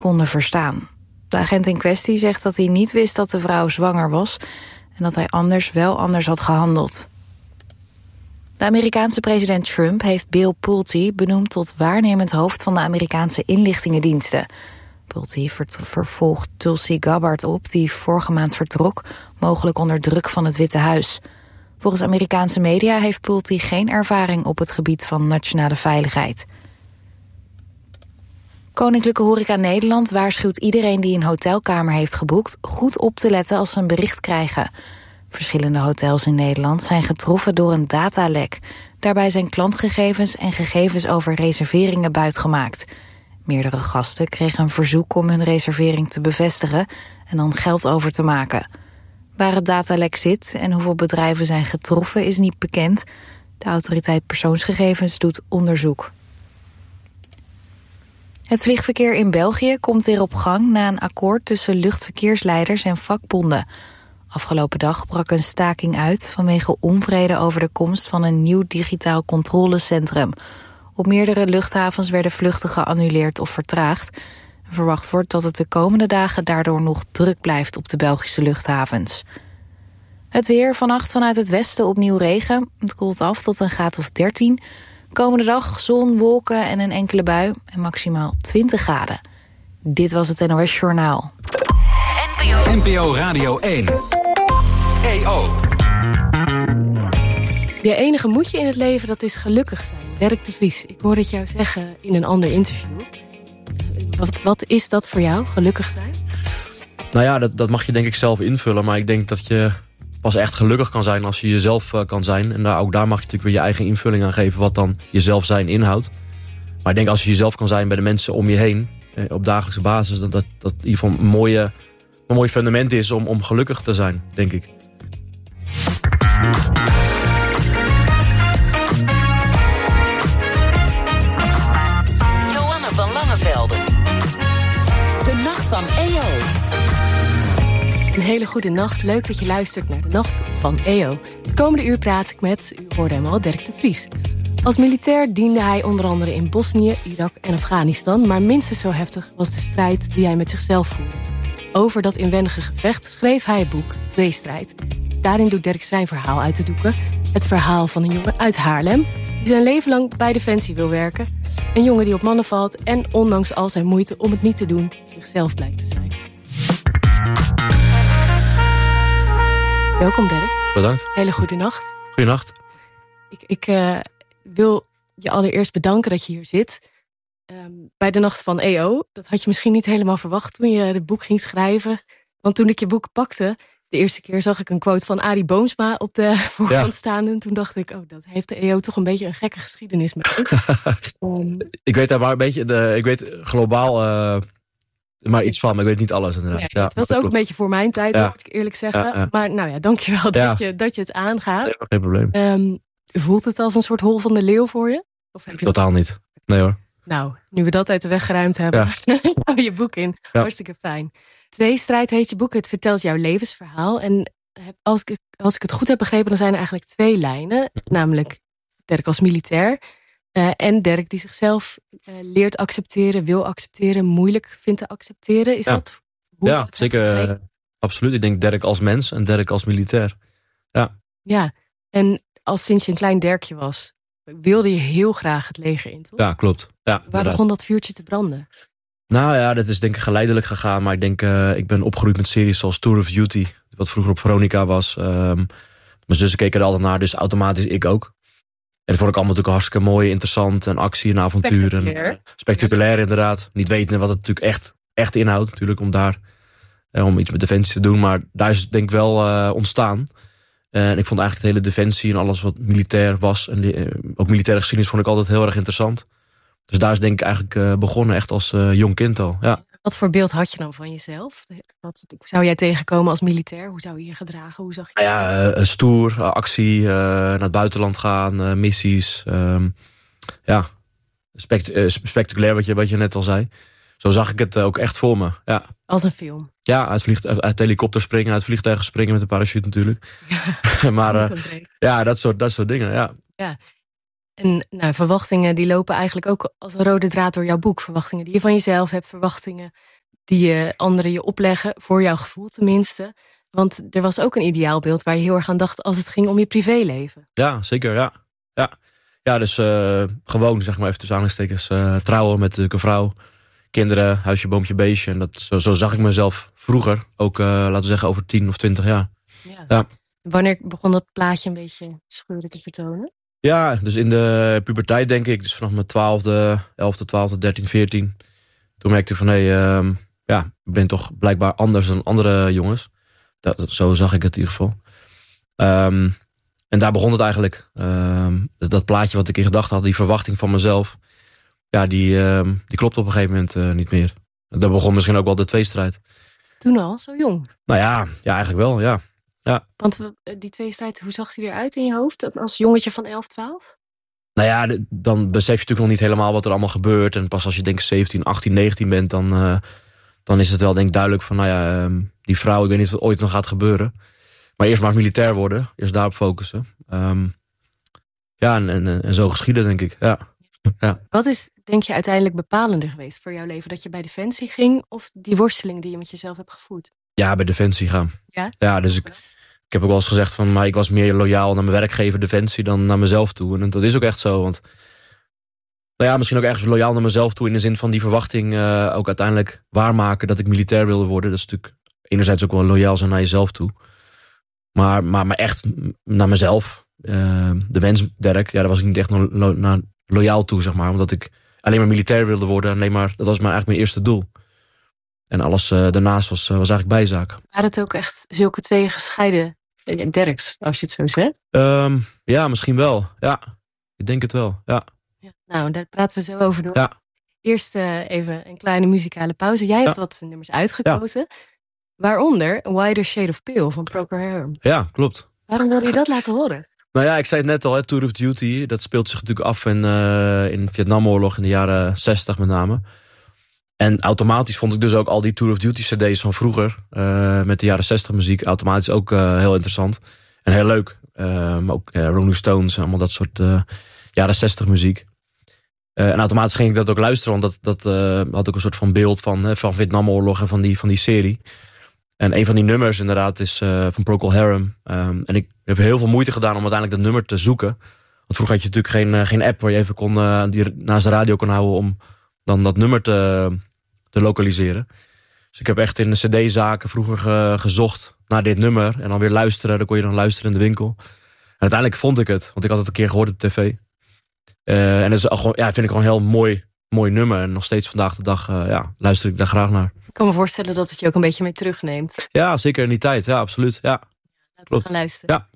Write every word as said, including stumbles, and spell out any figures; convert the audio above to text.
konden verstaan. De agent in kwestie zegt dat hij niet wist dat de vrouw zwanger was en dat hij anders wel anders had gehandeld. De Amerikaanse president Trump heeft Bill Pulte benoemd tot waarnemend hoofd van de Amerikaanse inlichtingendiensten. Pulte vervolgt Tulsi Gabbard op, die vorige maand vertrok, mogelijk onder druk van het Witte Huis. Volgens Amerikaanse media heeft Pulte geen ervaring op het gebied van nationale veiligheid. Koninklijke Horeca Nederland waarschuwt iedereen die een hotelkamer heeft geboekt goed op te letten als ze een bericht krijgen. Verschillende hotels in Nederland zijn getroffen door een datalek. Daarbij zijn klantgegevens en gegevens over reserveringen buitgemaakt. Meerdere gasten kregen een verzoek om hun reservering te bevestigen en dan geld over te maken. Waar het datalek zit en hoeveel bedrijven zijn getroffen is niet bekend. De autoriteit persoonsgegevens doet onderzoek. Het vliegverkeer in België komt weer op gang na een akkoord tussen luchtverkeersleiders en vakbonden. Afgelopen dag brak een staking uit vanwege onvrede over de komst van een nieuw digitaal controlecentrum. Op meerdere luchthavens werden vluchten geannuleerd of vertraagd. Verwacht wordt dat het de komende dagen daardoor nog druk blijft op de Belgische luchthavens. Het weer, vannacht vanuit het westen opnieuw regen. Het koelt af tot een graad of dertien. Komende dag zon, wolken en een enkele bui en maximaal twintig graden. Dit was het N O S Journaal. N P O Radio één. E O. Je enige moedje in het leven, dat is gelukkig zijn. Derk de Vries, ik hoorde het jou zeggen in een ander interview. Wat, wat is dat voor jou, gelukkig zijn? Nou ja, dat, dat mag je denk ik zelf invullen. Maar ik denk dat je pas echt gelukkig kan zijn als je jezelf uh, kan zijn. En daar, ook daar mag je natuurlijk weer je eigen invulling aan geven wat dan jezelf zijn inhoudt. Maar ik denk als je jezelf kan zijn bij de mensen om je heen, eh, op dagelijkse basis, dat dat, dat in ieder geval een, mooie, een mooi fundament is om, om gelukkig te zijn, denk ik. Joanne van Langevelde. De Nacht van E O. Een hele goede nacht. Leuk dat je luistert naar de Nacht van E O. Het komende uur praat ik met, u hoorde hem al, Derk de Vries. Als militair diende hij onder andere in Bosnië, Irak en Afghanistan. Maar minstens zo heftig was de strijd die hij met zichzelf voerde. Over dat inwendige gevecht schreef hij het boek Tweestrijd. Daarin doet Derk zijn verhaal uit de doeken. Het verhaal van een jongen uit Haarlem die zijn leven lang bij Defensie wil werken. Een jongen die op mannen valt en ondanks al zijn moeite om het niet te doen, zichzelf blijkt te zijn. Welkom Derk. Bedankt. Hele goede nacht. Goedenacht. Ik, ik uh, wil je allereerst bedanken dat je hier zit. Um, bij de Nacht van E O. Dat had je misschien niet helemaal verwacht toen je het boek ging schrijven. Want toen ik je boek pakte, de eerste keer zag ik een quote van Arie Boomsma op de voorkant ja. staan. En toen dacht ik, oh, dat heeft de E O toch een beetje een gekke geschiedenis met um, Ik weet daar maar een beetje, de, ik weet globaal uh, maar iets van, maar ik weet niet alles inderdaad. Ja, ja, het was ook klopt. Een beetje voor mijn tijd, ja. moet ik eerlijk zeggen. Ja, ja. Maar nou ja, dankjewel dat, ja. je, dat je het aangaat. Ja, geen probleem. Um, voelt het als een soort hol van de leeuw voor je? Of heb je Totaal dat... niet. Nee hoor. Nou, nu we dat uit de weg geruimd hebben, ja. hou je boek in. Ja. Hartstikke fijn. Tweestrijd heet je boek. Het vertelt jouw levensverhaal. En als ik, als ik het goed heb begrepen, dan zijn er eigenlijk twee lijnen. Namelijk Derk als militair. Uh, en Derk die zichzelf uh, leert accepteren, wil accepteren, moeilijk vindt te accepteren. Is ja. dat hoe Ja, zeker. Uh, absoluut. Ik denk Derk als mens en Derk als militair. Ja. Ja, en als sinds je een klein Derkje was, wilde je heel graag het leger in, toch? Ja, klopt. Ja, waar begon dat vuurtje te branden? Nou ja, dat is denk ik geleidelijk gegaan. Maar ik denk, uh, ik ben opgegroeid met series zoals Tour of Duty. Wat vroeger op Veronica was. Um, mijn zussen keken er altijd naar, dus automatisch ik ook. En dat vond ik allemaal natuurlijk hartstikke mooi, interessant. En actie en avontuur. Spectaculair. En, uh, spectaculair inderdaad. Niet weten wat het natuurlijk echt, echt inhoudt. Natuurlijk om daar uh, om iets met Defensie te doen. Maar daar is het denk ik wel uh, ontstaan. En ik vond eigenlijk de hele Defensie en alles wat militair was. En die, uh, ook militaire geschiedenis vond ik altijd heel erg interessant. Dus daar is denk ik eigenlijk uh, begonnen, echt als uh, jong kind al. Ja. Wat voor beeld had je dan van jezelf? Wat zou jij tegenkomen als militair? Hoe zou je je gedragen? Hoe zag je ja, uh, stoer, uh, actie, uh, naar het buitenland gaan, uh, missies. Um, ja, spect, uh, spectaculair wat je, wat je net al zei. Zo zag ik het uh, ook echt voor me. Ja. Als een film? Ja, uit, vliegt, uit, uit helikopter springen, uit vliegtuigen springen met een parachute natuurlijk. Ja, maar uh, ja, dat soort, dat soort dingen, ja. Ja. En nou, verwachtingen die lopen eigenlijk ook als een rode draad door jouw boek. Verwachtingen die je van jezelf hebt, verwachtingen die je anderen je opleggen, voor jouw gevoel tenminste. Want er was ook een ideaalbeeld waar je heel erg aan dacht als het ging om je privéleven. Ja, zeker, ja. Ja, ja dus uh, gewoon, zeg maar even tussen aanhalingstekens, uh, trouwen met uh, een vrouw, kinderen, huisje, boompje, beestje. En dat, zo, zo zag ik mezelf vroeger, ook uh, laten we zeggen over tien of twintig jaar. Ja. Ja. Wanneer begon dat plaatje een beetje scheuren te vertonen? Ja, dus in de puberteit denk ik, dus vanaf mijn twaalfde, elfde, twaalfde, dertien, veertien. Toen merkte ik van, hé, hey, uh, ja, ik ben toch blijkbaar anders dan andere jongens. Dat, zo zag ik het in ieder geval. Um, en daar begon het eigenlijk. Um, dat plaatje wat ik in gedachten had, die verwachting van mezelf, ja, die, um, die klopt op een gegeven moment uh, niet meer. Dat begon misschien ook wel de tweestrijd. Toen al, zo jong? Nou ja, ja eigenlijk wel, ja. ja. Want die tweestrijd, hoe zag die eruit in je hoofd als jongetje van elf, twaalf? Nou ja, dan besef je natuurlijk nog niet helemaal wat er allemaal gebeurt. En pas als je denk ik zeventien, achttien, negentien bent, dan, uh, dan is het wel denk ik duidelijk van, nou ja, um, die vrouw, ik weet niet of het ooit nog gaat gebeuren. Maar eerst maar militair worden, eerst daarop focussen. Um, ja, en, en, en zo geschieden, denk ik. Ja. ja. Wat is, denk je, uiteindelijk bepalender geweest voor jouw leven? Dat je bij Defensie ging of die worsteling die je met jezelf hebt gevoerd? Ja, bij Defensie gaan. Ja? Ja, dus ik, ik heb ook wel eens gezegd van, maar ik was meer loyaal naar mijn werkgever Defensie dan naar mezelf toe. En dat is ook echt zo, want nou ja, misschien ook ergens loyaal naar mezelf toe in de zin van die verwachting uh, ook uiteindelijk waarmaken dat ik militair wilde worden. Dat is natuurlijk enerzijds ook wel loyaal zijn naar jezelf toe. Maar, maar, maar echt naar mezelf. Uh, de wens, Dirk, ja, daar was ik niet echt lo- lo- naar loyaal toe, zeg maar. Omdat ik alleen maar militair wilde worden. Alleen maar, dat was maar eigenlijk mijn eerste doel. En alles uh, daarnaast was, uh, was eigenlijk bijzaak. Waren het ook echt zulke twee gescheiden uh, Dirks, als je het zo zegt? Um, ja, misschien wel. Ja, ik denk het wel, ja. Ja, nou, daar praten we zo over door. Ja. Eerst uh, even een kleine muzikale pauze. Jij hebt ja. wat nummers uitgekozen. Ja. Waaronder A Wider Shade of Pale van Procol Harum. Ja, klopt. Waarom wilde je dat laten horen? Nou ja, ik zei het net al, hè, Tour of Duty. Dat speelt zich natuurlijk af in, uh, in de Vietnamoorlog in de jaren zestig met name. En automatisch vond ik dus ook al die Tour of Duty cd's van vroeger, uh, met de jaren zestig muziek, automatisch ook uh, heel interessant. En heel leuk. Uh, maar ook uh, Rolling Stones, allemaal dat soort uh, jaren zestig muziek. Uh, en automatisch ging ik dat ook luisteren, want dat, dat uh, had ook een soort van beeld van, uh, van Vietnamoorlog en van die, van die serie. En een van die nummers inderdaad is uh, van Procol Harum. Um, en ik heb heel veel moeite gedaan om uiteindelijk dat nummer te zoeken. Want vroeger had je natuurlijk geen, uh, geen app waar je even kon, uh, die naast de radio kon houden om dan dat nummer te, te lokaliseren. Dus ik heb echt in de cd-zaken vroeger ge, gezocht naar dit nummer. En dan weer luisteren, dan kon je dan luisteren in de winkel. En uiteindelijk vond ik het, want ik had het een keer gehoord op tv. Uh, en dat is gewoon, ja, vind ik gewoon een heel mooi, mooi nummer. En nog steeds vandaag de dag uh, ja, luister ik daar graag naar. Ik kan me voorstellen dat het je ook een beetje mee terugneemt. Ja, zeker in die tijd. Ja, absoluut. Ja. Laten we gaan luisteren. Ja.